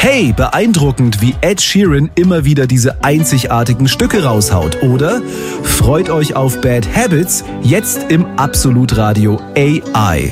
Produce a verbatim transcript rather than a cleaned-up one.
Hey, beeindruckend, wie Ed Sheeran immer wieder diese einzigartigen Stücke raushaut, oder? Freut euch auf Bad Habits, jetzt im Absolutradio A I.